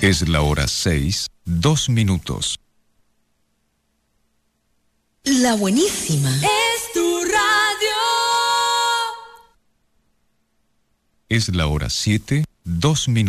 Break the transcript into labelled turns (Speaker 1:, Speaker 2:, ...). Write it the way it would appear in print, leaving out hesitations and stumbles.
Speaker 1: Es la hora 6, 2 minutos.
Speaker 2: La buenísima.
Speaker 3: Es tu radio.
Speaker 1: Es la hora 7, 2 minutos.